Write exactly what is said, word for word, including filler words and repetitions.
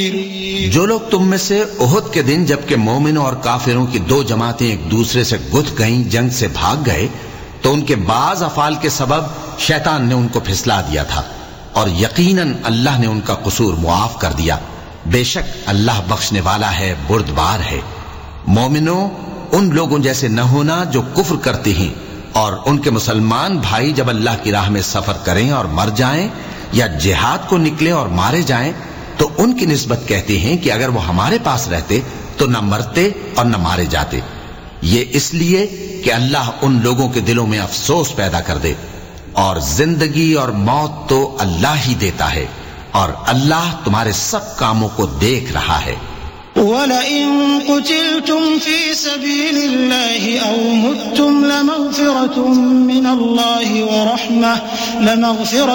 जो लोग तुम में से उहुद के दिन जबकि मोमिनों और काफिरों की दो जमातें एक दूसरे से गुथ गईं, जंग से भाग गए, तो उनके बाज अफाल के सबब शैतान ने उनको फिसला दिया था और यकीनन अल्लाह ने उनका कसूर मुआफ कर दिया। बेशक अल्लाह बख्शने वाला है, बुर्दबार है। मोमिनों, उन लोगों जैसे न होना जो कुफ्र करते हैं, और उनके मुसलमान भाई जब अल्लाह की राह में सफर करें और मर जाएं या जिहाद को निकले और मारे जाएं, तो उनकी निस्बत कहते हैं कि अगर वो हमारे पास रहते तो न मरते और न मारे जाते। ये इसलिए कि अल्लाह उन लोगों के दिलों में अफसोस पैदा कर दे, और जिंदगी और मौत तो अल्लाह ही देता है, और अल्लाह तुम्हारे सब कामों को देख रहा है। वलइन कुतिलतुम फी सबीलिल्लाहि औ मुत्तुम लमग़फ़िरतुम मिनल्लाहि व रहमह लमग़फ़िरतुम